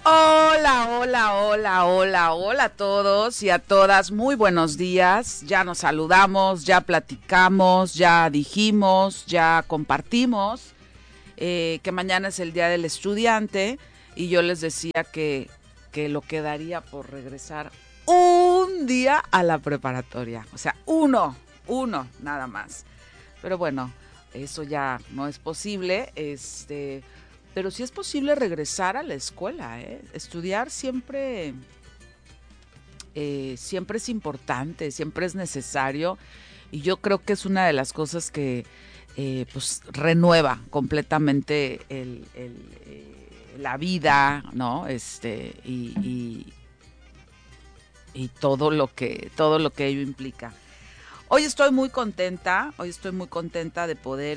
Hola, hola, hola, hola, hola a todos y a todas, muy buenos días. Ya nos saludamos, ya platicamos, ya dijimos, ya compartimos que mañana es el Día del Estudiante y yo les decía que lo quedaría por regresar un día a la preparatoria, o sea, uno nada más. Pero bueno, eso ya no es posible, pero sí es posible regresar a la escuela, ¿eh? Estudiar siempre es importante, siempre es necesario y yo creo que es una de las cosas que pues renueva completamente la vida, ¿no? Y todo lo que ello implica. Hoy estoy muy contenta de poder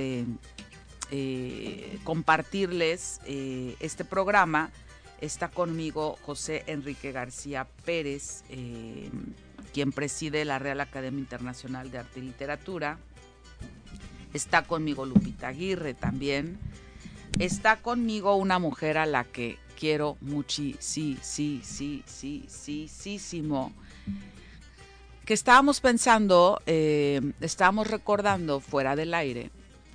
compartirles este programa. Está conmigo José Enrique García Pérez, quien preside la Real Academia Internacional de Arte y Literatura. Está conmigo Lupita Aguirre también. Está conmigo una mujer a la que quiero muchísimo. Que estábamos pensando, estábamos recordando fuera del aire,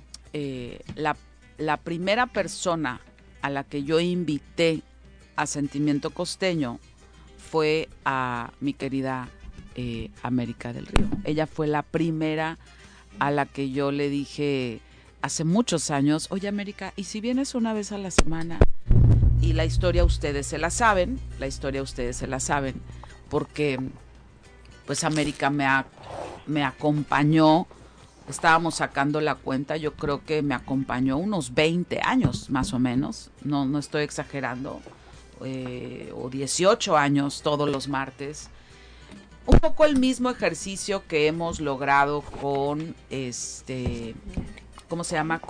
la primera persona a la que yo invité a Sentimiento Costeño fue a mi querida América del Río. Ella fue la primera a la que yo le dije hace muchos años, oye América, ¿y si vienes una vez a la semana? Y la historia ustedes se la saben, porque pues América me acompañó. Estábamos sacando la cuenta, yo creo que me acompañó unos 20 años más o menos, no estoy exagerando, o 18 años todos los martes. Un poco el mismo ejercicio que hemos logrado con ¿cómo se llama?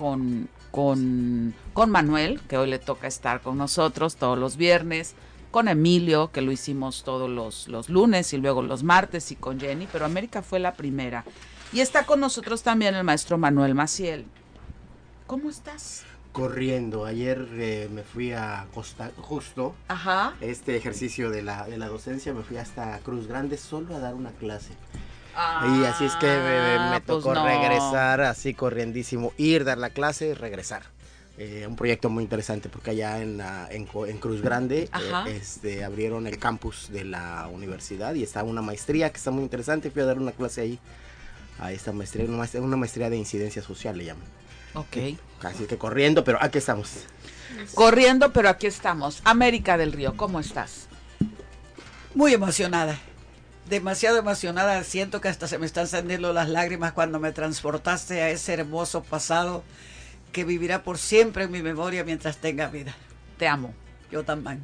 Con Manuel, que hoy le toca estar con nosotros todos los viernes, con Emilio, que lo hicimos todos los lunes y luego los martes, y con Jenny, pero América fue la primera. Y está con nosotros también el maestro Manuel Maciel. ¿Cómo estás? Corriendo. Ayer me fui a Costa, justo. Ajá. Este ejercicio de la docencia, me fui hasta Cruz Grande solo a dar una clase. Y así es que me pues tocó no. regresar así corriendísimo, ir, dar la clase y regresar. Un proyecto muy interesante porque allá en Cruz Grande abrieron el campus de la universidad y está una maestría que está muy interesante. Fui a dar una clase ahí a esta maestría, una maestría de incidencia social le llaman. Ok. Así que corriendo, pero aquí estamos. Corriendo, pero aquí estamos. América del Río, ¿cómo estás? Muy emocionada, demasiado emocionada. Siento que hasta se me están saliendo las lágrimas cuando me transportaste a ese hermoso pasado que vivirá por siempre en mi memoria mientras tenga vida. Te amo. Yo también.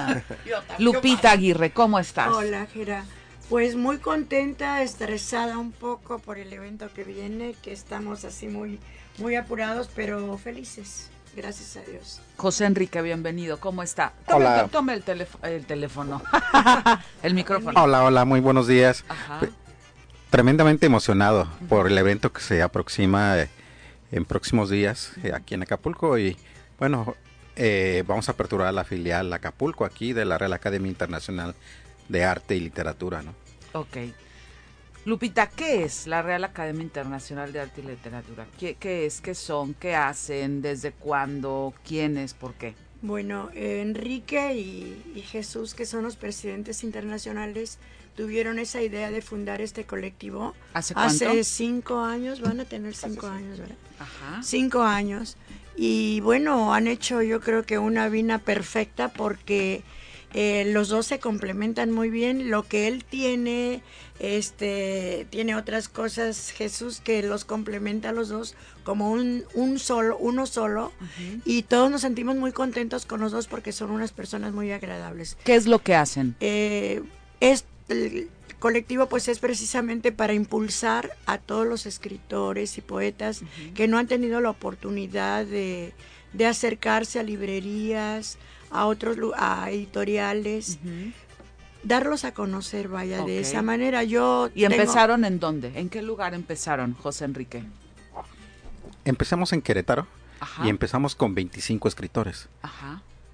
Lupita Aguirre, ¿cómo estás? Hola, Gera. Pues muy contenta, estresada un poco por el evento que viene, que estamos así muy apurados, pero felices. Gracias a Dios. José Enrique, bienvenido. ¿Cómo está? Hola. Tome el teléfono. El micrófono. Hola, muy buenos días. Ajá. Tremendamente emocionado por el evento que se aproxima en próximos días aquí en Acapulco. Y bueno, vamos a aperturar la filial Acapulco aquí de la Real Academia Internacional de Arte y Literatura, ¿no? Ok. Lupita, ¿qué es la Real Academia Internacional de Arte y Literatura? ¿Qué es? ¿Qué son? ¿Qué hacen? ¿Desde cuándo? ¿Quiénes? ¿Por qué? Bueno, Enrique y Jesús, que son los presidentes internacionales, tuvieron esa idea de fundar este colectivo. ¿Hace cuánto? Hace 5 años, van a tener 5 años, ¿verdad? Ajá. 5 años. Y bueno, han hecho yo creo que una vina perfecta porque los dos se complementan muy bien. Lo que él tiene, tiene otras cosas, Jesús, que los complementa a los dos como uno solo. Uh-huh. Y todos nos sentimos muy contentos con los dos porque son unas personas muy agradables. ¿Qué es lo que hacen? El colectivo pues es precisamente para impulsar a todos los escritores y poetas uh-huh. que no han tenido la oportunidad de acercarse a librerías, a editoriales, uh-huh. darlos a conocer, vaya, okay. De esa manera. ¿Y empezaron en dónde? ¿En qué lugar empezaron, José Enrique? Empezamos en Querétaro. Ajá. Y empezamos con 25 escritores. Ajá.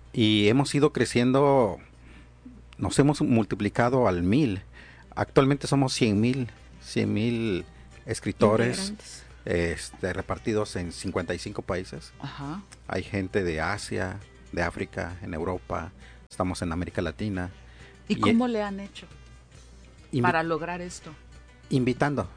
y hemos ido creciendo, nos hemos multiplicado al 1000. Actualmente somos 100,000 escritores repartidos en 55 países. Ajá. Hay gente de Asia, de África, en Europa, estamos en América Latina. ¿Y cómo le han hecho para lograr esto? Invitando.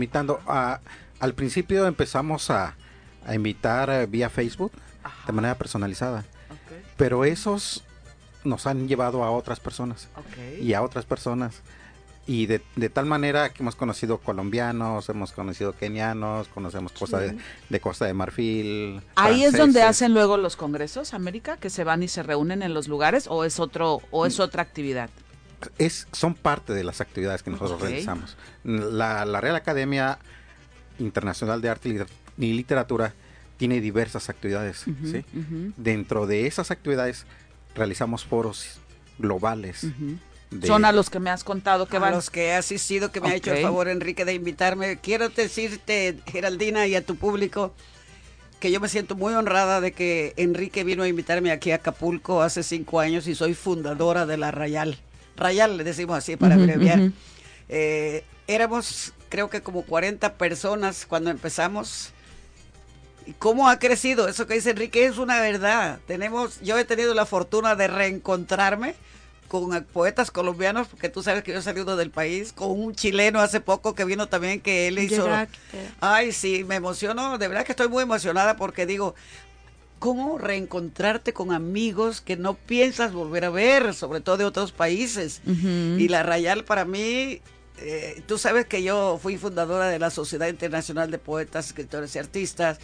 Al principio empezamos a invitar vía Facebook, de manera personalizada. Okay. Pero esos nos han llevado a otras personas. Okay. Y a otras personas. Y de tal manera que hemos conocido colombianos, hemos conocido kenianos, conocemos cosas de Costa de Marfil. ¿Ahí franceses. es donde hacen luego los congresos, América, que se van y se reúnen en los lugares, o es otra actividad? Son parte de las actividades que nosotros realizamos. La Real Academia Internacional de Arte y Literatura tiene diversas actividades. ¿Sí? Dentro de esas actividades realizamos foros globales. Son a los que me has contado que van. A los que he asistido, que me ha hecho el favor, Enrique, de invitarme. Quiero decirte, Geraldina, y a tu público, que yo me siento muy honrada de que Enrique vino a invitarme aquí a Acapulco hace 5 años y soy fundadora de la Rayal. Rayal, le decimos así para abreviar. Éramos, creo que como 40 personas cuando empezamos. ¿Y cómo ha crecido? Eso que dice Enrique es una verdad. Yo he tenido la fortuna de reencontrarme con poetas colombianos, porque tú sabes que yo he salido del país, con un chileno hace poco que vino también, que él hizo... Ay, sí, me emociono, de verdad que estoy muy emocionada porque digo, ¿cómo reencontrarte con amigos que no piensas volver a ver, sobre todo de otros países? Y la Rayal para mí, tú sabes que yo fui fundadora de la Sociedad Internacional de Poetas, Escritores y Artistas,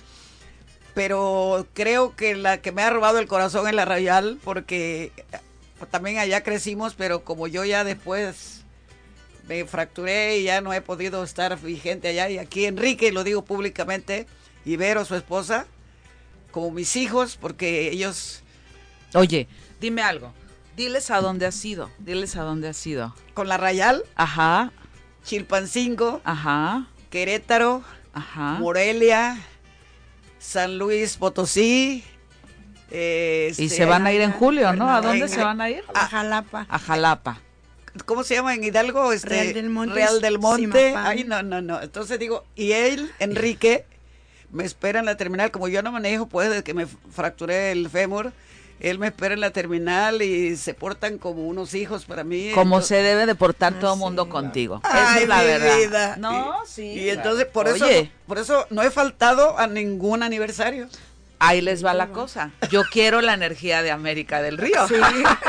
pero creo que la que me ha robado el corazón es la Rayal, porque también allá crecimos, pero como yo ya después me fracturé y ya no he podido estar vigente allá, y aquí Enrique, lo digo públicamente, y Vero, su esposa, como mis hijos, porque ellos... Oye, dime algo, diles a dónde has ido, Con la Rayal, ajá, Chilpancingo, ajá, Querétaro, ajá, Morelia, San Luis Potosí. Y se van a ir en julio, ¿no? ¿A dónde se van a ir? A Jalapa. A Jalapa. ¿Cómo se llama en Hidalgo? Real del Monte. Real del Monte. Zimapán. Ay, no. Entonces digo, y él, Enrique, me espera en la terminal. Como yo no manejo, pues, desde que me fracturé el fémur, él me espera en la terminal y se portan como unos hijos para mí. Como entonces, se debe de portar todo el mundo contigo. Ay, Esa es la mi verdad. vida. No, sí. Y entonces, por Oye. eso no he faltado a ningún aniversario. Ahí les va la cosa. Yo quiero la energía de América del Río. Sí.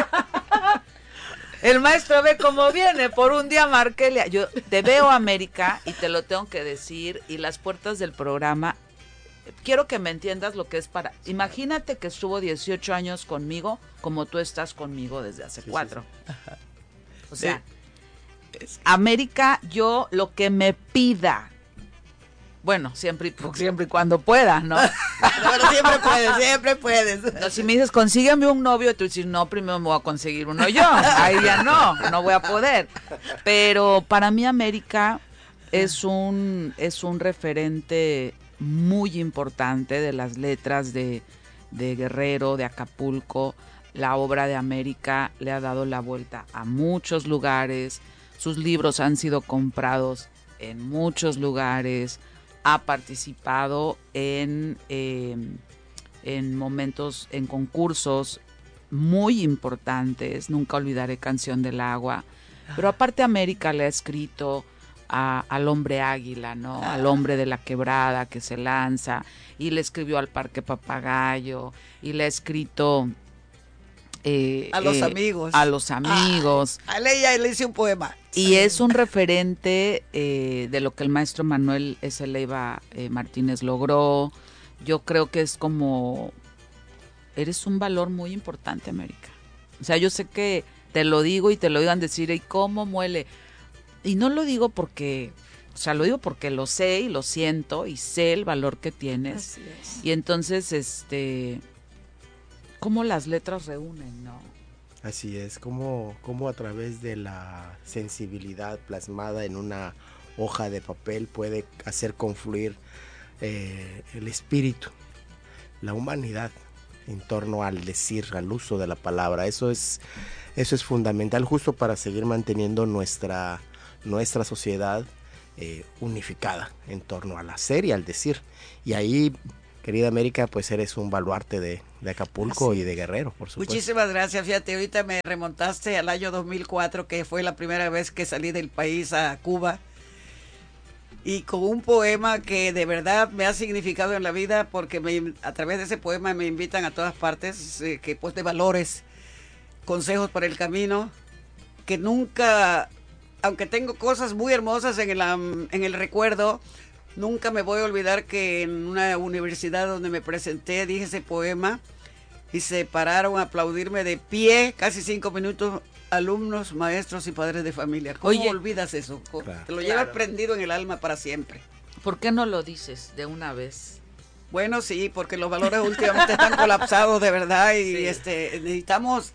El maestro ve cómo viene por un día, Markelia. Yo te veo, América, y te lo tengo que decir, y las puertas del programa, quiero que me entiendas lo que es para... Imagínate que estuvo 18 años conmigo, como tú estás conmigo desde hace 4. Sí. O sea, América, yo lo que me pida... Bueno, siempre y cuando pueda, ¿no? Bueno, siempre puedes. No, si me dices, consígueme un novio, tú dices, no, primero me voy a conseguir uno yo. Ahí ya no voy a poder. Pero para mí América es un referente muy importante de las letras de Guerrero, de Acapulco. La obra de América le ha dado la vuelta a muchos lugares. Sus libros han sido comprados en muchos lugares. Ha participado en momentos, en concursos muy importantes. Nunca olvidaré Canción del Agua. Pero aparte América le ha escrito al hombre águila, ¿no? Al hombre de la quebrada que se lanza. Y le escribió al Parque Papagayo. Y le ha escrito... a los amigos. A los amigos. A ella le hice un poema. Y es un referente de lo que el maestro Manuel S. Leiva Martínez logró. Yo creo que es como... Eres un valor muy importante, América. O sea, yo sé que te lo digo y te lo oigan decir, ¿y cómo muele? Y no lo digo porque... O sea, lo digo porque lo sé y lo siento y sé el valor que tienes. Así es. Y entonces, cómo las letras reúnen, ¿no? Así es, como a través de la sensibilidad plasmada en una hoja de papel puede hacer confluir el espíritu, la humanidad en torno al decir, al uso de la palabra. Eso es fundamental justo para seguir manteniendo nuestra sociedad unificada en torno al hacer y al decir. Y ahí, querida América, pues eres un baluarte de Acapulco y de Guerrero, por supuesto. Muchísimas gracias. Fíjate, ahorita me remontaste al año 2004, que fue la primera vez que salí del país a Cuba, y con un poema que de verdad me ha significado en la vida, porque a través de ese poema me invitan a todas partes, que pues de valores, consejos para el camino, que nunca, aunque tengo cosas muy hermosas en el recuerdo, nunca me voy a olvidar que en una universidad donde me presenté dije ese poema y se pararon a aplaudirme de pie casi 5 minutos alumnos, maestros y padres de familia. ¿Cómo olvidas eso? Claro. Te lo llevas prendido en el alma para siempre. ¿Por qué no lo dices de una vez? Bueno, sí, porque los valores últimamente están colapsados de verdad y necesitamos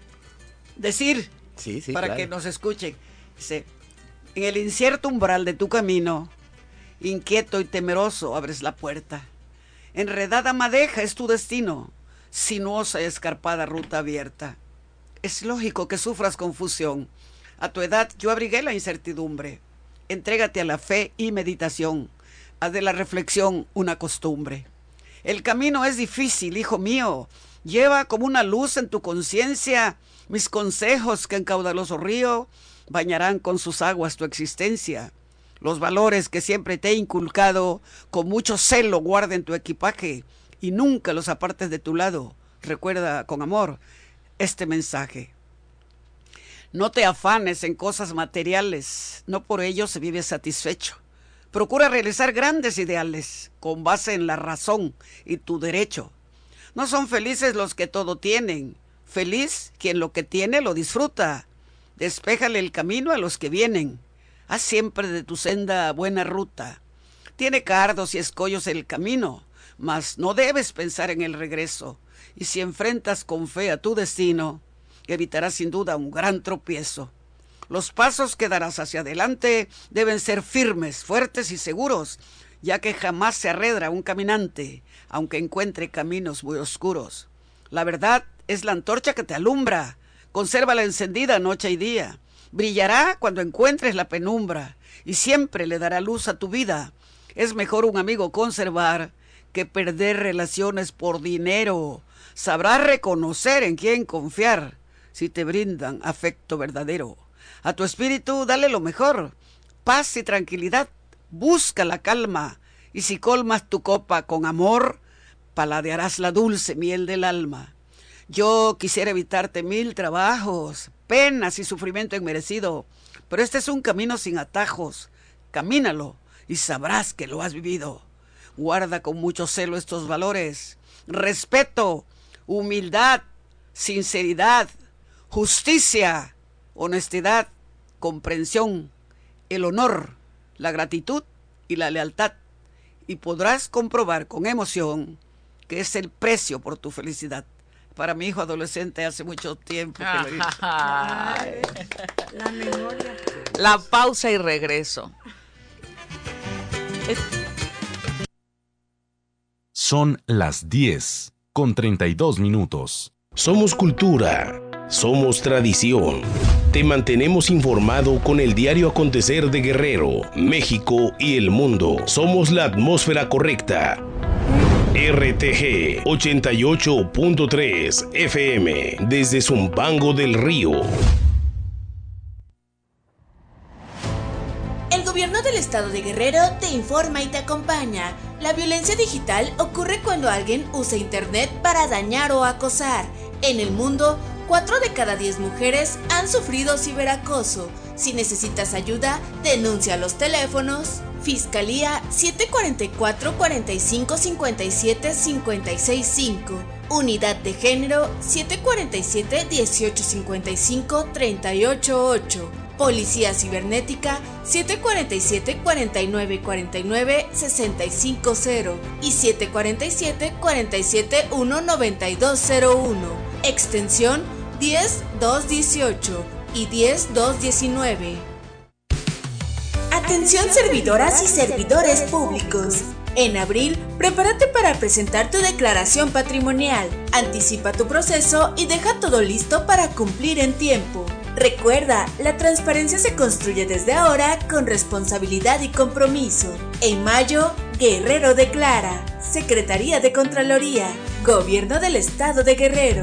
decir para que nos escuchen. Dice, en el incierto umbral de tu camino, inquieto y temeroso abres la puerta. Enredada madeja es tu destino, sinuosa y escarpada ruta abierta. Es lógico que sufras confusión. A tu edad yo abrigué la incertidumbre. Entrégate a la fe y meditación. Haz de la reflexión una costumbre. El camino es difícil, hijo mío. Lleva como una luz en tu conciencia mis consejos que en caudaloso río bañarán con sus aguas tu existencia. Los valores que siempre te he inculcado con mucho celo guarda en tu equipaje y nunca los apartes de tu lado. Recuerda con amor este mensaje. No te afanes en cosas materiales, no por ello se vive satisfecho. Procura realizar grandes ideales con base en la razón y tu derecho. No son felices los que todo tienen, feliz quien lo que tiene lo disfruta. Despéjale el camino a los que vienen, haz siempre de tu senda buena ruta. Tiene cardos y escollos el camino, mas no debes pensar en el regreso. Y si enfrentas con fe a tu destino, evitarás sin duda un gran tropiezo. Los pasos que darás hacia adelante deben ser firmes, fuertes y seguros, ya que jamás se arredra un caminante, aunque encuentre caminos muy oscuros. La verdad es la antorcha que te alumbra, consérvala encendida noche y día. Brillará cuando encuentres la penumbra y siempre le dará luz a tu vida. Es mejor un amigo conservar que perder relaciones por dinero. Sabrás reconocer en quién confiar si te brindan afecto verdadero. A tu espíritu dale lo mejor, paz y tranquilidad, busca la calma, y si colmas tu copa con amor, paladearás la dulce miel del alma. Yo quisiera evitarte 1000 trabajos, penas y sufrimiento inmerecido, pero este es un camino sin atajos. Camínalo y sabrás que lo has vivido. Guarda con mucho celo estos valores: respeto, humildad, sinceridad, justicia, honestidad, comprensión, el honor, la gratitud y la lealtad, y podrás comprobar con emoción que es el precio por tu felicidad. Para mi hijo adolescente hace mucho tiempo que lo hice. La memoria. La pausa y regreso. Son las 10:32. Somos cultura, somos tradición. Te mantenemos informado con el diario acontecer de Guerrero, México y el mundo. Somos la atmósfera correcta. RTG 88.3 FM desde Zumpango del Río. El gobierno del estado de Guerrero te informa y te acompaña. La violencia digital ocurre cuando alguien usa internet para dañar o acosar. En el mundo, 4 de cada 10 mujeres han sufrido ciberacoso. Si necesitas ayuda, denuncia a los teléfonos Fiscalía 744-4557-565, Unidad de Género 747-1855-388, Policía Cibernética 747-4949-650 y 747-471-9201, extensión 10218 y 10219. Atención servidoras y servidores públicos. En abril, prepárate para presentar tu declaración patrimonial. Anticipa tu proceso y deja todo listo para cumplir en tiempo. Recuerda, la transparencia se construye desde ahora con responsabilidad y compromiso. En mayo, Guerrero declara. Secretaría de Contraloría, Gobierno del Estado de Guerrero.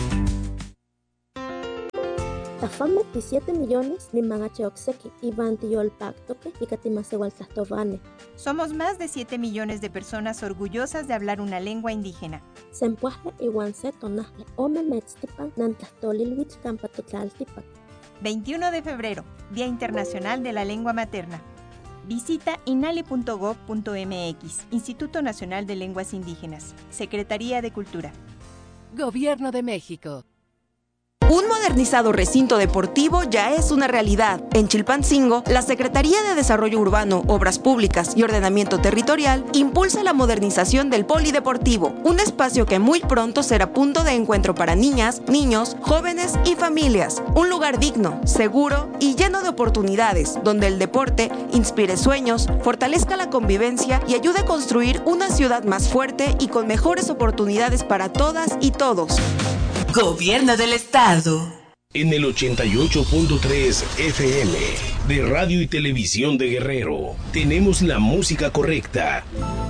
Tafam 27 millones ni mangache oxeki y bantiyol pactoque y katimase tovane. Somos más de 7 millones de personas orgullosas de hablar una lengua indígena. Sempuaje iwanse tonaje ome metztipan nantlahtolilwich campatotlaltipan. 21 de febrero, Día Internacional de la Lengua Materna. Visita inali.gov.mx, Instituto Nacional de Lenguas Indígenas, Secretaría de Cultura. Gobierno de México. Un modernizado recinto deportivo ya es una realidad. En Chilpancingo, la Secretaría de Desarrollo Urbano, Obras Públicas y Ordenamiento Territorial impulsa la modernización del polideportivo, un espacio que muy pronto será punto de encuentro para niñas, niños, jóvenes y familias. Un lugar digno, seguro y lleno de oportunidades, donde el deporte inspire sueños, fortalezca la convivencia y ayude a construir una ciudad más fuerte y con mejores oportunidades para todas y todos. Gobierno del Estado. En el 88.3 FM de Radio y Televisión de Guerrero, tenemos la música correcta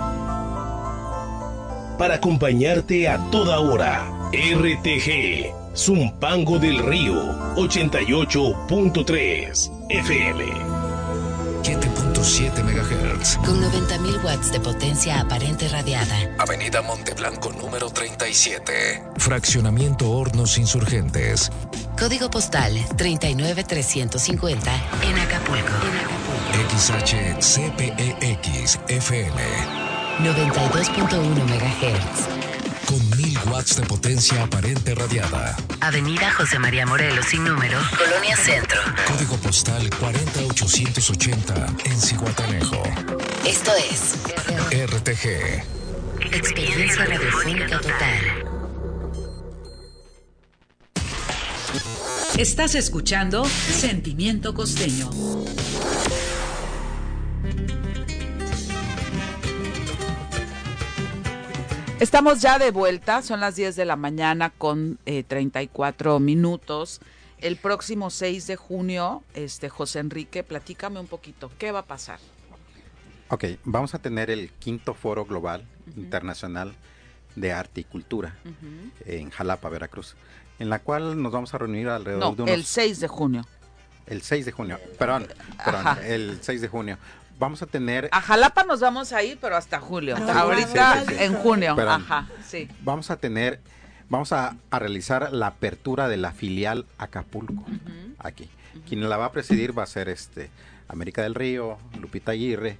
para acompañarte a toda hora. RTG, Zumpango del Río, 88.3 FM. 7.7 MHz. Con 90.000 watts de potencia aparente radiada. Avenida Monteblanco número 37. Fraccionamiento Hornos Insurgentes. Código postal 39350 en Acapulco. XHCPEX FM. 92.1 MHz. Con 1000 watts de potencia aparente radiada. Avenida José María Morelos sin número, Colonia Centro. Código postal 40880 en Zihuatanejo. Esto es RTG. Experiencia radiofónica total. Estás escuchando Sentimiento Costeño. Estamos ya de vuelta, son las 10 de la mañana con 34 minutos. El próximo 6 de junio, José Enrique, platícame un poquito, ¿qué va a pasar? Ok, vamos a tener el 5º Foro Global Internacional de Arte y Cultura en Jalapa, Veracruz, en la cual nos vamos a reunir alrededor de unos... el 6 de junio. El 6 de junio, perdón, el 6 de junio. Vamos a tener... A Jalapa nos vamos a ir, pero hasta julio. Ahorita sí. En junio. Pero sí. Vamos a realizar la apertura de la filial Acapulco, aquí. Quien la va a presidir va a ser América del Río, Lupita Aguirre.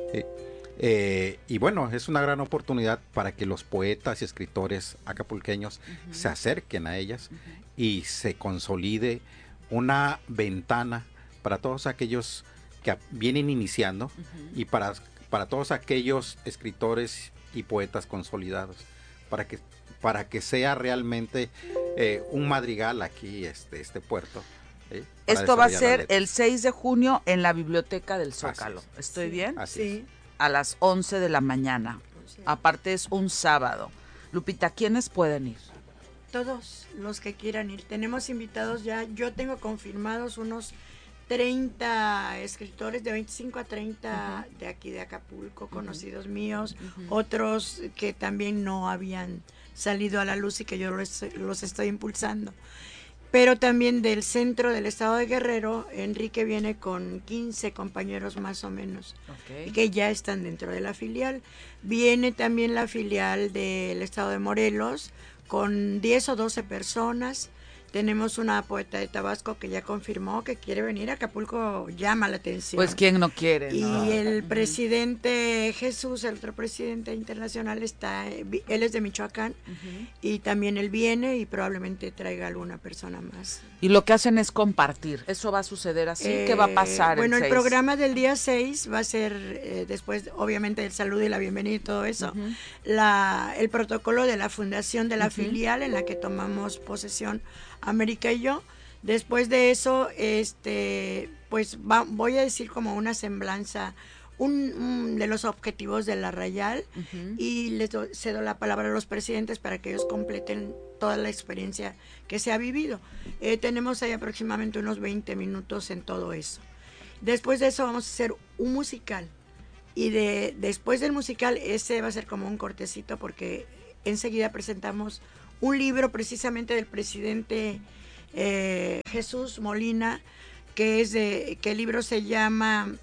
Y bueno, es una gran oportunidad para que los poetas y escritores acapulqueños se acerquen a ellas y se consolide una ventana para todos aquellos que vienen iniciando y para todos aquellos escritores y poetas consolidados, para que sea realmente un madrigal aquí este puerto. Esto va a ser el 6 de junio en la Biblioteca del Zócalo. ¿Estoy bien? Así es. A las 11 de la mañana. Aparte es un sábado. Lupita, ¿quiénes pueden ir? Todos los que quieran ir. Tenemos invitados ya. Yo tengo confirmados unos 30 escritores, de 25 a 30 de aquí de Acapulco, conocidos míos, otros que también no habían salido a la luz y que yo los estoy impulsando. Pero también del centro del estado de Guerrero, Enrique viene con 15 compañeros más o menos, que ya están dentro de la filial. Viene también la filial del estado de Morelos con 10 o 12 personas. Tenemos una poeta de Tabasco que ya confirmó que quiere venir a Acapulco, llama la atención. Pues quién no quiere, ¿no? Y el presidente Jesús, el otro presidente internacional, él es de Michoacán, y también él viene y probablemente traiga alguna persona más. Y lo que hacen es compartir, ¿eso va a suceder así? ¿Qué va a pasar? Bueno, el programa del día 6 va a ser, después obviamente del saludo y la bienvenida y todo eso, el protocolo de la fundación de la filial en la que tomamos posesión América y yo. Después de eso, pues voy a decir como una semblanza, un de los objetivos de la Rayal, y les cedo la palabra a los presidentes para que ellos completen toda la experiencia que se ha vivido. Tenemos ahí aproximadamente unos 20 minutos en todo eso. Después de eso vamos a hacer un musical, y después del musical ese va a ser como un cortecito, porque enseguida presentamos un libro precisamente del presidente Jesús Molina, que el libro se llama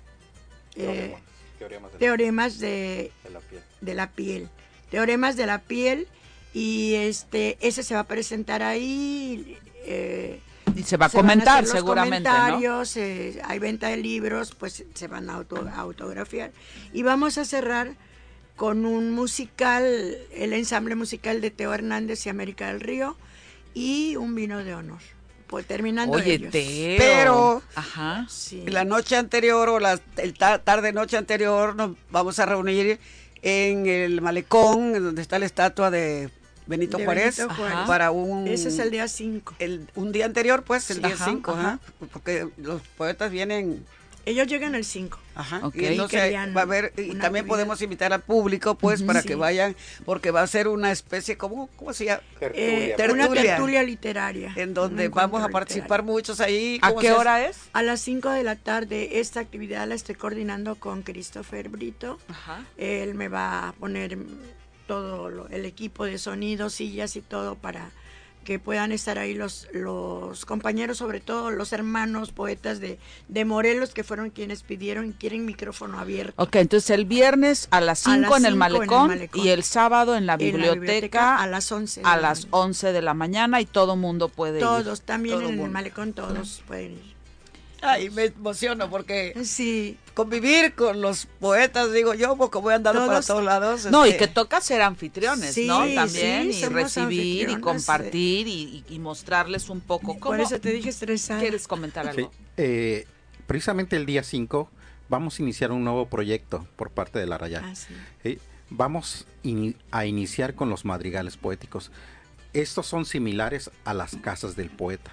Teoremas de la piel. Teoremas de la piel, y ese se va a presentar ahí. Y se va a comentar seguramente, comentarios, ¿no? Hay venta de libros, pues se van a autografiar. Y vamos a cerrar con un musical, el ensamble musical de Teo Hernández y América del Río, y un vino de honor. Pues terminando. Oye, ellos. Teo. Pero sí, la noche anterior o tarde-noche anterior nos vamos a reunir en el malecón, donde está la estatua de Benito Juárez, para ese es el día 5. Un día anterior, pues, el día 5, porque los poetas vienen. Ellos llegan el 5. Y entonces va a haber, y también podemos invitar al público, pues, para que vayan, porque va a ser una especie, ¿cómo se llama? Una tertulia literaria. En donde vamos a participar muchos ahí. ¿A qué hora es? A las 5 de la tarde. Esta actividad la estoy coordinando con Christopher Brito. Él me va a poner todo el equipo de sonido, sillas y todo, para que puedan estar ahí los compañeros, sobre todo los hermanos poetas de Morelos, que fueron quienes quieren micrófono abierto. Ok, entonces el viernes a las 5 en el malecón, y el sábado en la biblioteca a las 11. A las 11 de la mañana, y todo mundo puede ir. Todos, también en el malecón todos pueden ir. Ay, me emociono porque convivir con los poetas, digo yo, porque voy andando para todos lados. No, y que toca ser anfitriones, ¿no? También, y recibir, y compartir, y mostrarles un poco cómo. Por eso te dije estresada. ¿Quieres comentar algo? Precisamente el día 5 vamos a iniciar un nuevo proyecto por parte de la Rayal. Vamos a iniciar con los madrigales poéticos. Estos son similares a las casas del poeta.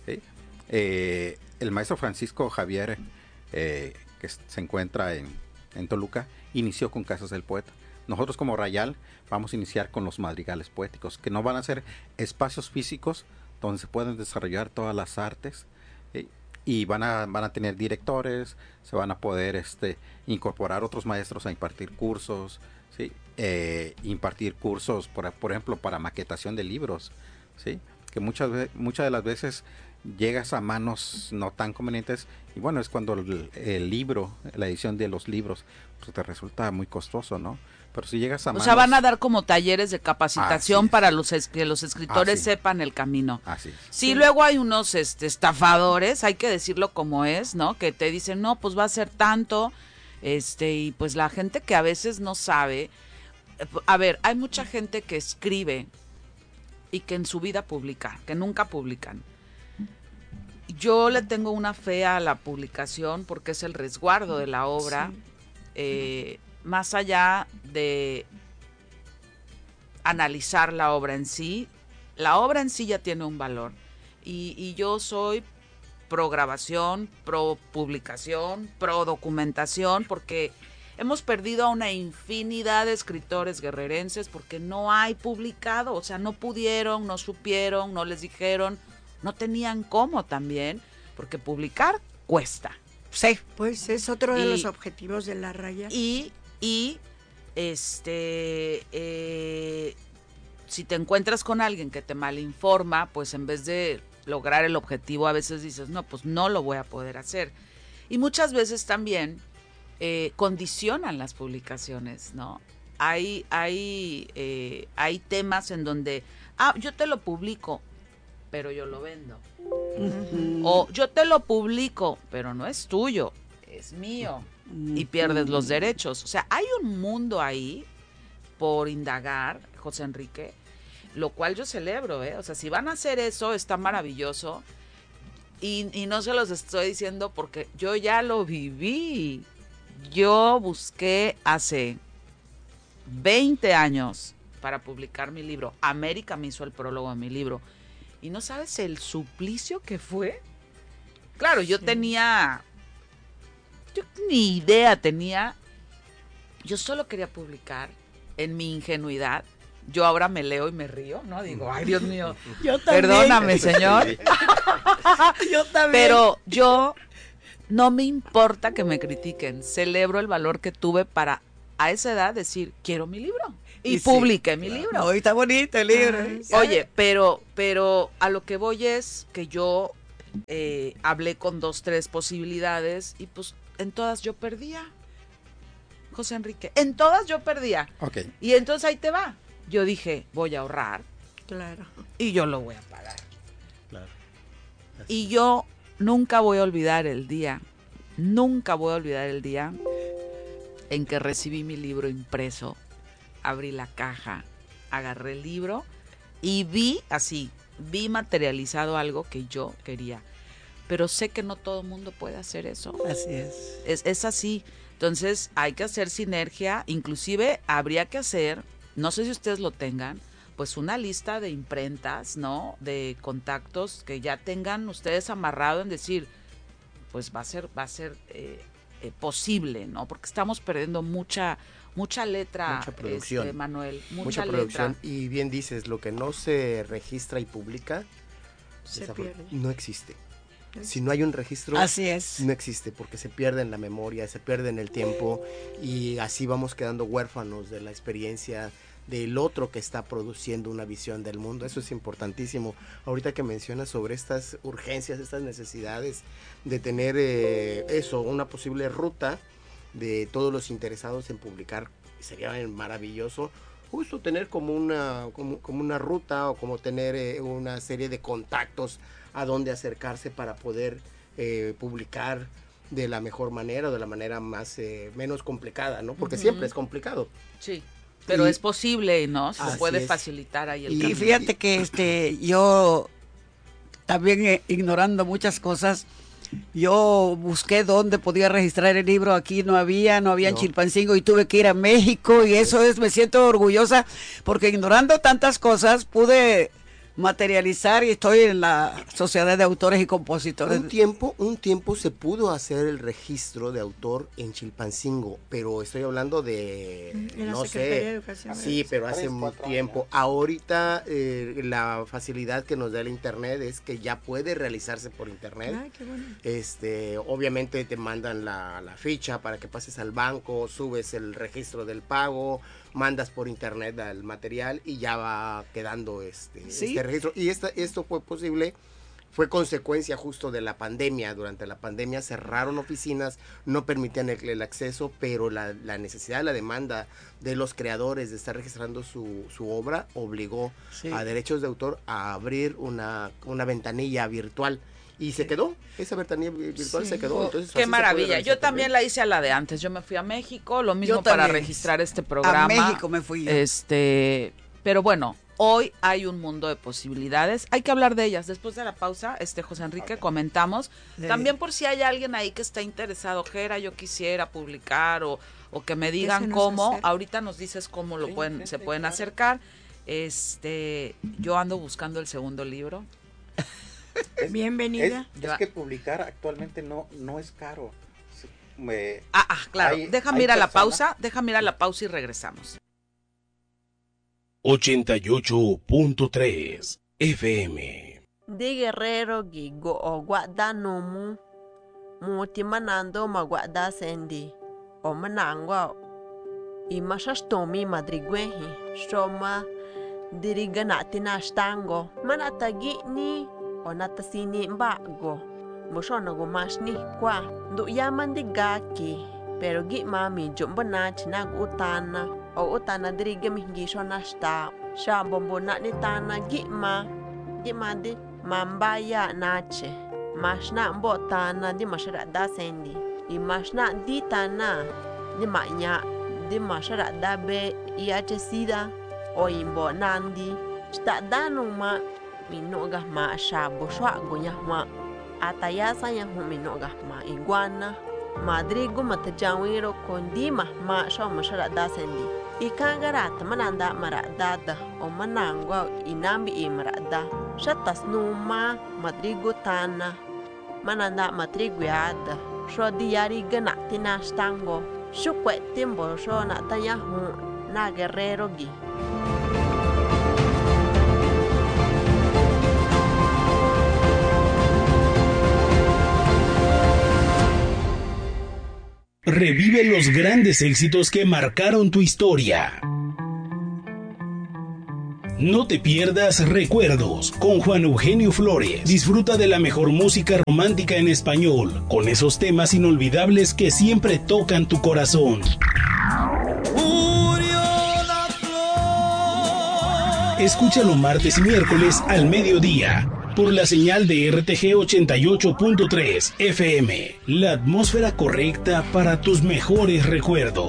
El maestro Francisco Javier, que se encuentra en Toluca, inició con Casas del Poeta. Nosotros como Rayal vamos a iniciar con los madrigales poéticos, que no van a ser espacios físicos donde se pueden desarrollar todas las artes, y van a tener directores, se van a poder incorporar otros maestros a impartir cursos, impartir cursos, por ejemplo, para maquetación de libros, que muchas de las veces llegas a manos no tan convenientes, y bueno, es cuando el libro, la edición de los libros, pues te resulta muy costoso, ¿no? Pero si llegas a manos... O sea, van a dar como talleres de capacitación para que los escritores sepan el camino. Así es. Sí, luego hay unos estafadores, hay que decirlo como es, ¿no? Que te dicen, no, pues va a ser tanto, y pues la gente que a veces no sabe... A ver, hay mucha gente que escribe y que en su vida publica, que nunca publican. Yo le tengo una fe a la publicación porque es el resguardo de la obra, más allá de analizar la obra en sí. La obra en sí ya tiene un valor, y yo soy pro grabación, pro publicación, pro documentación, porque hemos perdido a una infinidad de escritores guerrerenses porque no hay publicado, o sea, no pudieron, no supieron, no les dijeron, no tenían cómo también, porque publicar cuesta. Sí. Pues es otro de los objetivos de la Rayal. Si te encuentras con alguien que te malinforma, pues en vez de lograr el objetivo, a veces dices, no, pues no lo voy a poder hacer. Y muchas veces también condicionan las publicaciones, ¿no? Hay temas en donde, yo te lo publico, pero yo lo vendo. O yo te lo publico, pero no es tuyo, es mío, y pierdes los derechos. O sea, hay un mundo ahí por indagar, José Enrique, lo cual yo celebro, O sea, si van a hacer eso, está maravilloso, y no se los estoy diciendo porque yo ya lo viví. Yo busqué hace 20 años para publicar mi libro. América me hizo el prólogo de mi libro. ¿Y no sabes el suplicio que fue? Claro, yo ni idea tenía yo solo quería publicar en mi ingenuidad. Yo ahora me leo y me río, ¿no? Digo, ay, Dios mío, yo también. Perdóname, señor. Yo también. Pero yo no me importa que me critiquen. Celebro el valor que tuve para a esa edad decir, quiero mi libro. Y publiqué mi libro. Hoy está bonito el libro. Oye, pero a lo que voy es que yo hablé con 2, 3 posibilidades y pues en todas yo perdía. José Enrique, en todas yo perdía. Okay. Y entonces ahí te va. Yo dije, voy a ahorrar. Claro. Y yo lo voy a pagar. Claro. Y yo nunca voy a olvidar el día en que recibí mi libro impreso, abrí la caja, agarré el libro y vi materializado algo que yo quería. Pero sé que no todo el mundo puede hacer eso. Así es. Es así. Entonces hay que hacer sinergia, inclusive habría que hacer, no sé si ustedes lo tengan, pues una lista de imprentas, ¿no? De contactos que ya tengan ustedes amarrado en decir, pues va a ser posible, ¿no? Porque estamos perdiendo mucha letra, mucha producción, Manuel, mucha producción. Y bien dices, lo que no se registra y publica se pierde. No existe. Si no hay un registro, así es, no existe, porque se pierde en la memoria, se pierde en el tiempo y así vamos quedando huérfanos de la experiencia del otro que está produciendo una visión del mundo. Eso es importantísimo. Ahorita que mencionas sobre estas urgencias, estas necesidades de tener una posible ruta de todos los interesados en publicar, sería maravilloso justo tener como una ruta o como tener una serie de contactos a dónde acercarse para poder publicar de la mejor manera o de la manera menos complicada, ¿no? Porque siempre es complicado. Sí, pero es posible, ¿no? Se puede facilitar ahí el camino. Y fíjate que yo también ignorando muchas cosas, yo busqué dónde podía registrar el libro, aquí no había en Chilpancingo y tuve que ir a México y eso me siento orgullosa porque ignorando tantas cosas pude materializar y estoy en la Sociedad de Autores y Compositores. Un tiempo se pudo hacer el registro de autor en Chilpancingo, pero estoy hablando de, no sé, sí, pero hace un tiempo. Ahorita la facilidad que nos da el internet es que ya puede realizarse por internet. Ay, qué bueno. Obviamente te mandan la ficha para que pases al banco, subes el registro del pago, mandas por internet al material y ya va quedando este registro. Y esto fue posible, fue consecuencia justo de la pandemia. Durante la pandemia cerraron oficinas, no permitían el acceso, pero la necesidad, la demanda de los creadores de estar registrando su obra obligó a derechos de autor a abrir una ventanilla virtual. Y se quedó, esa ventanilla virtual se quedó. Entonces, qué maravilla. Yo también la hice a la de antes. Yo me fui a México, lo mismo para registrar este programa. A México me fui yo. Pero bueno, hoy hay un mundo de posibilidades. Hay que hablar de ellas. Después de la pausa, José Enrique, comentamos. También por si hay alguien ahí que está interesado, Jera, yo quisiera publicar o que me digan cómo. Ahorita nos dices cómo se pueden acercar. Yo ando buscando el segundo libro. Bienvenida. Es que publicar actualmente no es caro. Claro. Déjame ir a la pausa y regresamos. 88.3 FM. De Guerrero gigo o guarda nomu muti manando ma guarda sendi o manangwa i mashastomi madrigwehi shoma diriganati nastango manatagi ni onatasini mbago moshono gumashni kwa du yaman digaki pero gi mami jombona china utana o utana diriga mihingisho nashta shambombo na nitana gi ma di mambaya nache mashna mbotana di mashara dasendi i mashna ditana di manya di mashara dabe iache sida o imbo nandi sta danuma minogah ma shabo shwago nyahma atayasa nyahu minogah ma iguana madrigo matajawiro kondi ma sho mashara dasendi ikangarata mananda maradada o manangwa inambi imarada shatas numa madrigo tana mananda matriguada sho diari ganati nastango Shukwetiembo sho na tanya na guerrero gi. Revive los grandes éxitos que marcaron tu historia. No te pierdas Recuerdos con Juan Eugenio Flores. Disfruta de la mejor música romántica en español, con esos temas inolvidables que siempre tocan tu corazón. Escúchalo martes y miércoles al mediodía por la señal de RTG 88.3 FM. La atmósfera correcta para tus mejores recuerdos.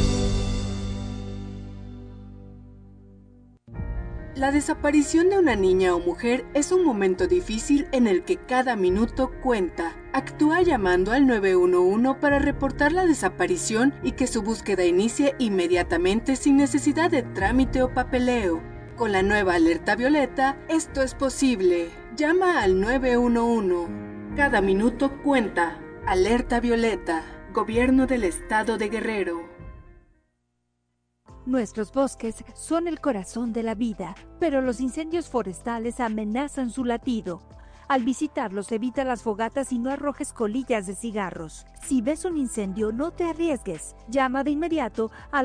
La desaparición de una niña o mujer es un momento difícil en el que cada minuto cuenta. Actúa llamando al 911 para reportar la desaparición y que su búsqueda inicie inmediatamente sin necesidad de trámite o papeleo. Con la nueva alerta violeta, esto es posible. Llama al 911. Cada minuto cuenta. Alerta violeta. Gobierno del Estado de Guerrero. Nuestros bosques son el corazón de la vida, pero los incendios forestales amenazan su latido. Al visitarlos, evita las fogatas y no arrojes colillas de cigarros. Si ves un incendio, no te arriesgues. Llama de inmediato al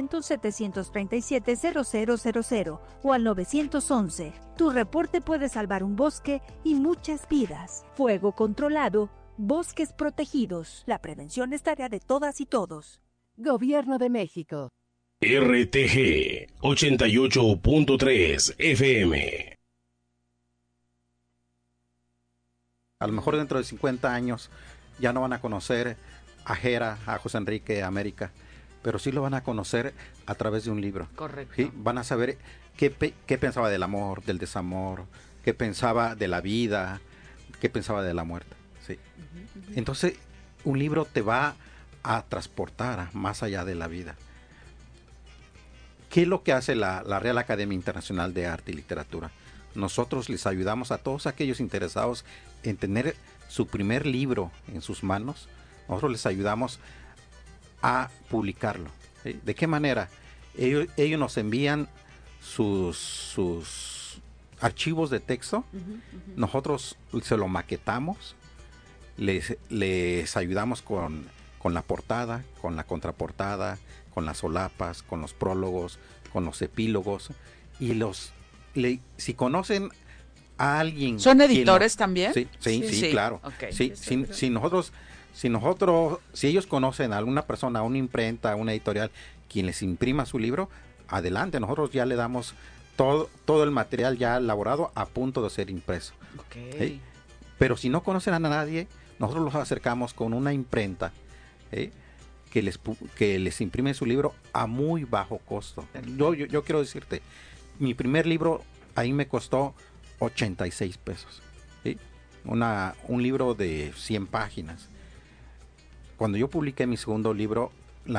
800-737-0000 o al 911. Tu reporte puede salvar un bosque y muchas vidas. Fuego controlado, bosques protegidos. La prevención es tarea de todas y todos. Gobierno de México. RTG 88.3 FM. A lo mejor dentro de 50 años ya no van a conocer a Jera, a José Enrique, a América, pero sí lo van a conocer a través de un libro. Correcto. ¿Sí? Van a saber qué pensaba del amor, del desamor, qué pensaba de la vida, qué pensaba de la muerte. ¿Sí? Entonces, un libro te va a transportar más allá de la vida. ¿Qué es lo que hace la Real Academia Internacional de Arte y Literatura? Nosotros les ayudamos a todos aquellos interesados en tener su primer libro en sus manos. Nosotros les ayudamos a publicarlo. ¿Sí? ¿De qué manera? Ellos nos envían sus archivos de texto. Nosotros se lo maquetamos. Les ayudamos con la portada, con la contraportada, con las solapas, con los prólogos, con los epílogos. Y si conocen a alguien... ¿Son editores también? Sí, claro. Okay. Sí, si ellos conocen a alguna persona, a una imprenta, a una editorial, quien les imprima su libro, adelante, nosotros ya le damos todo el material ya elaborado a punto de ser impreso. Okay. ¿Sí? Pero si no conocen a nadie, nosotros los acercamos con una imprenta, ¿sí? que les imprime su libro a muy bajo costo. Yo quiero decirte, mi primer libro ahí me costó 86 pesos. ¿Sí? Un libro de 100 páginas. Cuando yo publiqué mi segundo libro,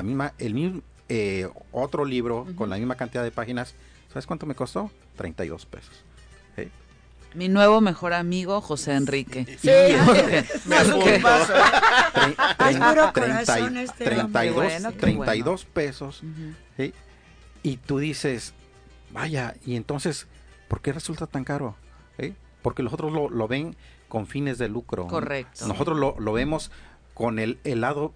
otro libro con la misma cantidad de páginas, ¿sabes cuánto me costó? 32 pesos. ¿Sí? Mi nuevo mejor amigo, José Enrique. Sí, ¿sí? 32 pesos. ¿Sí? Y tú dices, vaya, y entonces, ¿por qué resulta tan caro? ¿Sí? Porque los otros lo ven con fines de lucro. Correcto. Nosotros lo vemos con el lado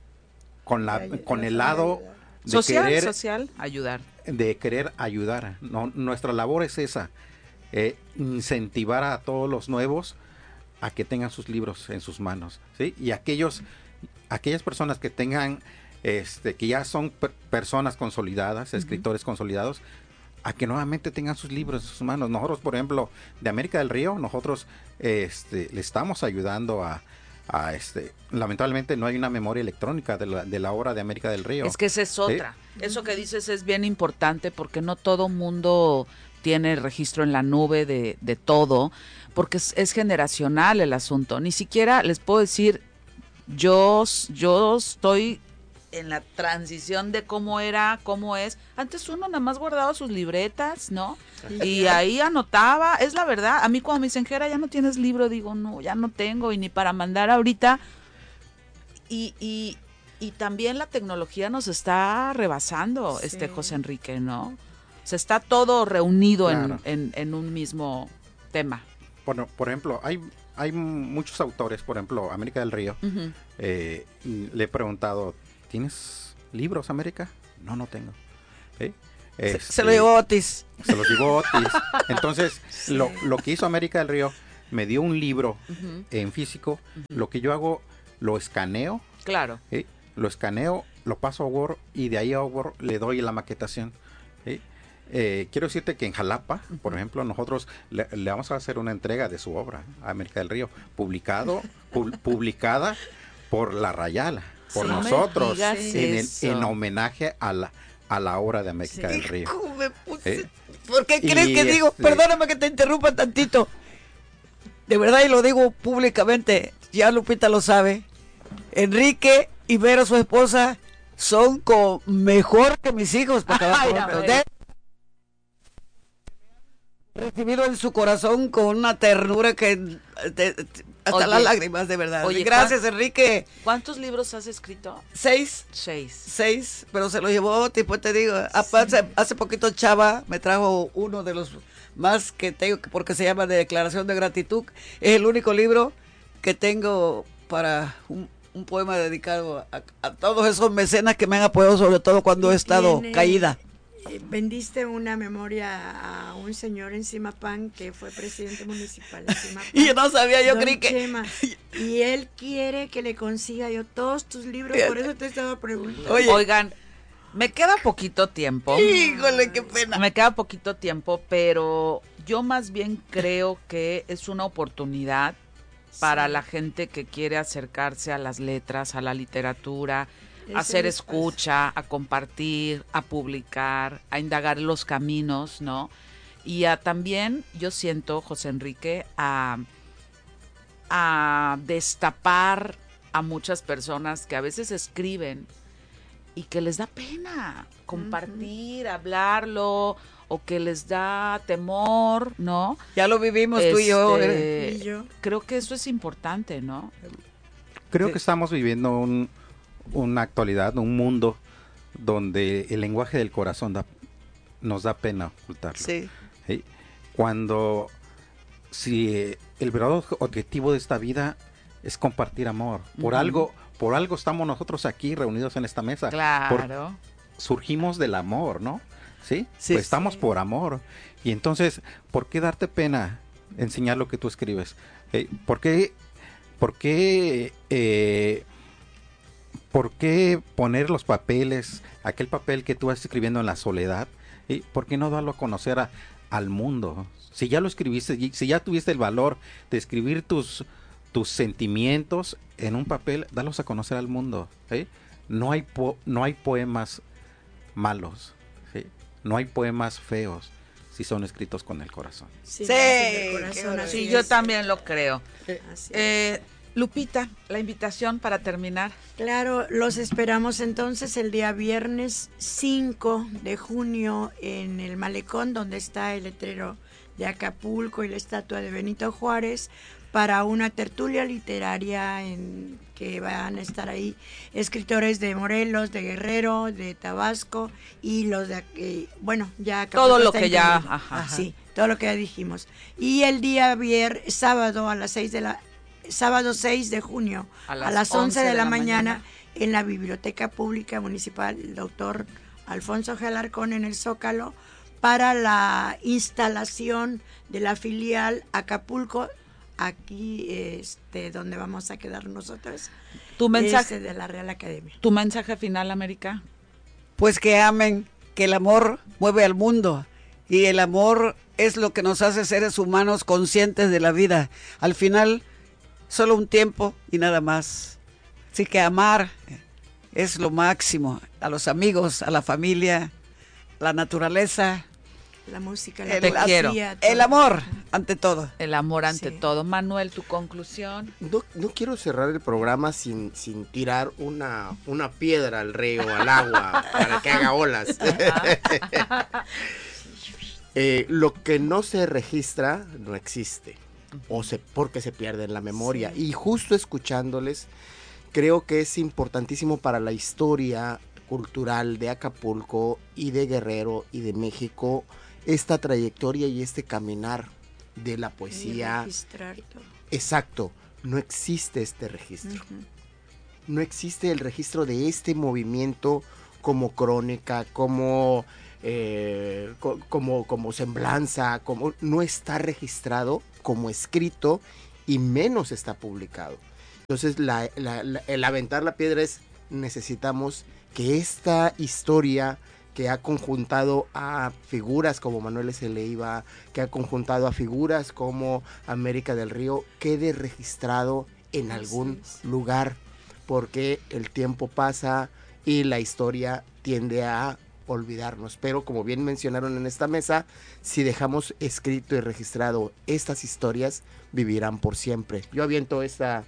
de social, ayudar. De querer ayudar. No, nuestra labor es esa, incentivar a todos los nuevos a que tengan sus libros en sus manos, ¿sí? Y aquellas personas que tengan, que ya son personas consolidadas, escritores consolidados, a que nuevamente tengan sus libros en sus manos. Nosotros, por ejemplo, de América del Río, nosotros le estamos ayudando a lamentablemente no hay una memoria electrónica de la obra de América del Río. Es que esa es otra. ¿Sí? Eso que dices es bien importante porque no todo mundo tiene registro en la nube de todo, porque es generacional el asunto. Ni siquiera les puedo decir, yo estoy en la transición de cómo es. Antes uno nada más guardaba sus libretas, ¿no? Sí. Y ahí anotaba, es la verdad. A mí cuando me dicen, Jera, ya no tienes libro, digo, no, ya no tengo, y ni para mandar ahorita. Y Y también la tecnología nos está rebasando, José Enrique, ¿no? Se está todo reunido en un mismo tema. Bueno, por ejemplo, hay muchos autores, por ejemplo, América del Río. Le he preguntado, ¿tienes libros, América? No tengo. Se lo llevó Otis. Se los llevó Otis. Entonces, lo que hizo América del Río, me dio un libro en físico. Lo que yo hago, lo escaneo. Claro. Lo escaneo, lo paso a Word y de ahí a Word le doy la maquetación. Quiero decirte que en Jalapa, por ejemplo, nosotros le vamos a hacer una entrega de su obra, América del Río, publicada por La Rayala, por nosotros, en homenaje a la obra de América del Río. ¿Por qué crees que digo? Perdóname que te interrumpa tantito. De verdad, y lo digo públicamente, ya Lupita lo sabe. Enrique y Vero, su esposa, son mejor que mis hijos. Recibido en su corazón con una ternura que hasta las lágrimas, de verdad. Oye, gracias, Enrique. ¿Cuántos libros has escrito? 6, pero se lo llevó, tipo te digo, hace poquito Chava me trajo uno de los más que tengo, porque se llama de Declaración de Gratitud. Es el único libro que tengo para un poema dedicado a todos esos mecenas que me han apoyado, sobre todo cuando he estado caída. Vendiste una memoria a un señor en Zimapán que fue presidente municipal de Zimapán. Y yo no sabía, yo creí que... Chema, y él quiere que le consiga yo todos tus libros, por eso te estaba preguntando. Oigan, me queda poquito tiempo. Híjole, qué pena. Me queda poquito tiempo, pero yo más bien creo que es una oportunidad para la gente que quiere acercarse a las letras, a la literatura, a hacer escucha, a compartir, a publicar, a indagar los caminos, ¿no? Y también, yo siento, José Enrique, a destapar a muchas personas que a veces escriben y que les da pena compartir, hablarlo, o que les da temor, ¿no? Ya lo vivimos tú y yo. Creo que eso es importante, ¿no? Creo que estamos viviendo una actualidad, un mundo donde el lenguaje del corazón nos da pena ocultarlo. Sí. Si el verdadero objetivo de esta vida es compartir amor, por algo estamos nosotros aquí reunidos en esta mesa. Claro. Surgimos del amor, ¿no? ¿Sí? Pues estamos por amor. Y entonces, ¿por qué darte pena enseñar lo que tú escribes? ¿Por qué poner los papeles, aquel papel que tú vas escribiendo en la soledad? ¿Por qué no darlo a conocer al mundo? Si ya lo escribiste, si ya tuviste el valor de escribir tus sentimientos en un papel, darlos a conocer al mundo. No hay poemas malos. No hay poemas feos si son escritos con el corazón. Sí, yo también lo creo. Lupita, la invitación para terminar. Claro, los esperamos entonces el día viernes 5 de junio en el Malecón, donde está el letrero de Acapulco y la estatua de Benito Juárez, para una tertulia literaria en que van a estar ahí escritores de Morelos, de Guerrero, de Tabasco y los de ya Acapulco, todo lo que ya, sí, todo lo que ya dijimos. Y el día sábado 6 de junio a las 11 de la mañana en la Biblioteca Pública Municipal, el doctor Alfonso G. Alarcón en el Zócalo, para la instalación de la filial Acapulco, aquí donde vamos a quedar nosotros. Tu mensaje de la Real Academia. ¿Tu mensaje final, América? Pues que amen, que el amor mueve al mundo y el amor es lo que nos hace seres humanos conscientes de la vida. Al final, solo un tiempo y nada más. Así que amar es lo máximo, a los amigos, a la familia, la naturaleza, la música, el amor ante todo. El amor ante todo. Manuel, tu conclusión. No quiero cerrar el programa sin tirar una piedra al río, al agua, para que haga olas. Lo que no se registra no existe, porque se pierde en la memoria. Y justo escuchándoles, creo que es importantísimo para la historia cultural de Acapulco y de Guerrero y de México esta trayectoria y este caminar de la poesía. Registrar todo. Exacto, no existe este registro. No existe el registro de este movimiento como crónica, como semblanza, no está registrado como escrito y menos está publicado. Entonces el aventar la piedra es, necesitamos que esta historia que ha conjuntado a figuras como Manuel S. Leiva, que ha conjuntado a figuras como América del Río, quede registrado en algún lugar, porque el tiempo pasa y la historia tiende a olvidarnos. Pero como bien mencionaron en esta mesa, si dejamos escrito y registrado estas historias, vivirán por siempre. Yo aviento esta...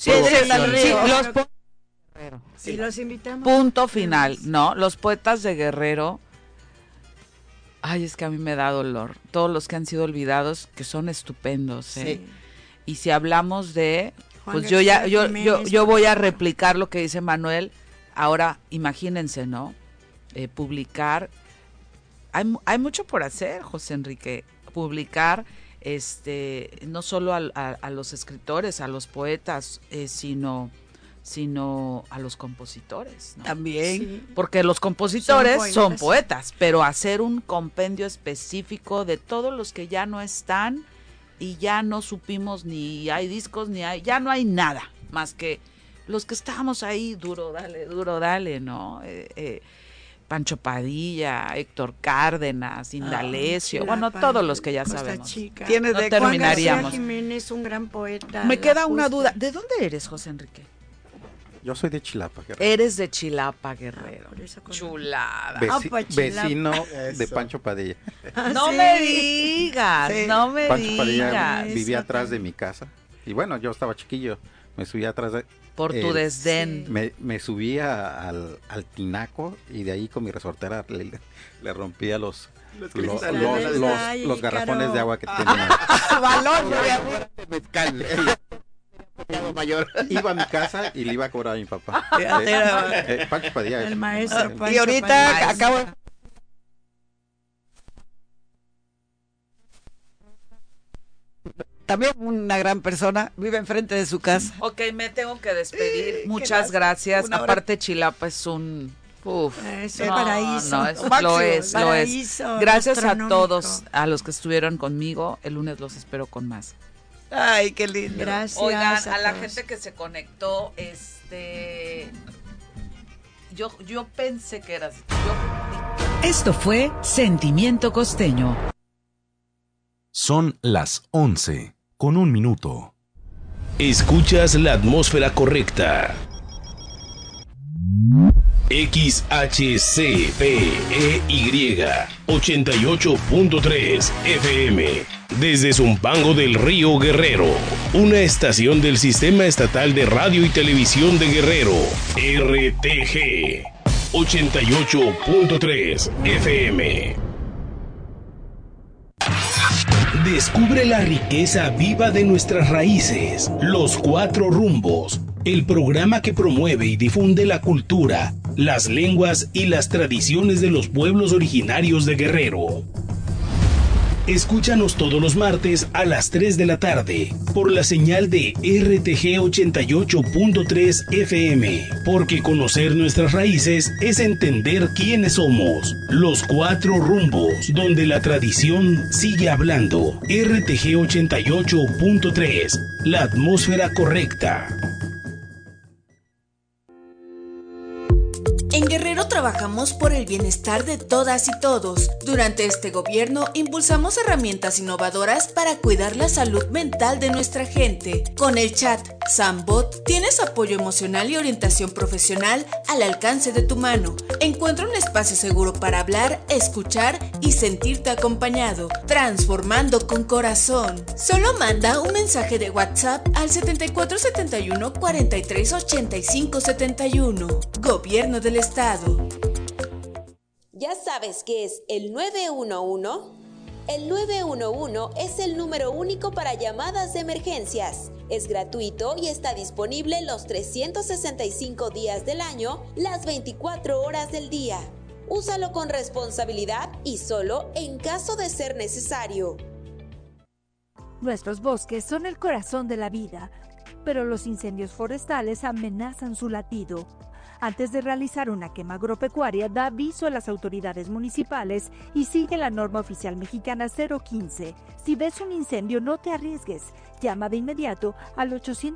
Sí, los invitamos. Punto final, ¿no? Los poetas de Guerrero. Ay, es que a mí me da dolor. Todos los que han sido olvidados, que son estupendos, ¿eh? Sí. Y si hablamos de... Pues yo voy a replicar lo que dice Manuel. Ahora, imagínense, ¿no? Publicar. Hay mucho por hacer, José Enrique. Publicar, no solo a los escritores, a los poetas, sino a los compositores, ¿no? También. Sí. Porque los compositores son poetas, pero hacer un compendio específico de todos los que ya no están y ya no supimos, ni hay discos, ya no hay nada, más que los que estábamos ahí, duro dale, ¿no? Pancho Padilla, Héctor Cárdenas, Indalecio, todos los que ya sabemos. ¿Tienes de terminaríamos. Juan García Jiménez, un gran poeta. Me queda una duda, ¿de dónde eres, José Enrique? Yo soy de Chilapa, Guerrero. Eres de Chilapa, Guerrero. Chulada. Vecino de Pancho Padilla. No me digas, no me Pancho digas. Padilla vivía atrás de mi casa. Y bueno, yo estaba chiquillo, me subía atrás de... Por tu desdén. Me subía al tinaco y de ahí con mi resortera le rompía los garrafones de agua que tenía. Balón de mezcal. Mayor. Iba a mi casa y le iba a cobrar a mi papá. Pancho Padilla. El maestro Pancho y ahorita Padilla. acabo de... También una gran persona, vive enfrente de su casa. Ok, me tengo que despedir. Muchas gracias. Aparte, Chilapa es un... es un paraíso. Lo es. Gracias a todos, a los que estuvieron conmigo. El lunes los espero con más. Ay, qué lindo. Gracias. Oigan, a la gente que se conectó, yo pensé que eras... Esto fue Sentimiento Costeño. Son las 11:01. Escuchas la atmósfera correcta. XHCPEY 88.3 FM. Desde Zumpango del Río Guerrero. Una estación del Sistema Estatal de Radio y Televisión de Guerrero. RTG 88.3 FM. Descubre la riqueza viva de nuestras raíces. Los Cuatro Rumbos, el programa que promueve y difunde la cultura, las lenguas y las tradiciones de los pueblos originarios de Guerrero. Escúchanos todos los martes a las 3 de la tarde por la señal de RTG 88.3 FM, porque conocer nuestras raíces es entender quiénes somos. Los Cuatro Rumbos, donde la tradición sigue hablando. RTG 88.3, la atmósfera correcta. En Guerrero trabajamos por el bienestar de todas y todos. Durante este gobierno impulsamos herramientas innovadoras para cuidar la salud mental de nuestra gente. Con el chat Sambot tienes apoyo emocional y orientación profesional al alcance de tu mano. Encuentra un espacio seguro para hablar, escuchar y sentirte acompañado, transformando con corazón. Solo manda un mensaje de WhatsApp al 7471 43 85 71. Gobierno del Estado. ¿Ya sabes qué es el 911? El 911 es el número único para llamadas de emergencias. Es gratuito y está disponible los 365 días del año, las 24 horas del día. Úsalo con responsabilidad y solo en caso de ser necesario. Nuestros bosques son el corazón de la vida, pero los incendios forestales amenazan su latido. Antes de realizar una quema agropecuaria, da aviso a las autoridades municipales y sigue la norma oficial mexicana 015. Si ves un incendio, no te arriesgues. Llama de inmediato al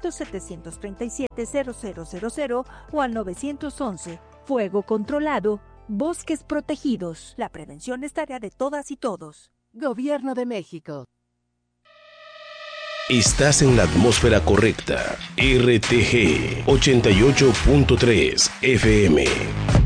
800-737-0000 o al 911. Fuego controlado, bosques protegidos. La prevención es tarea de todas y todos. Gobierno de México. Estás en la atmósfera correcta. RTG 88.3 FM.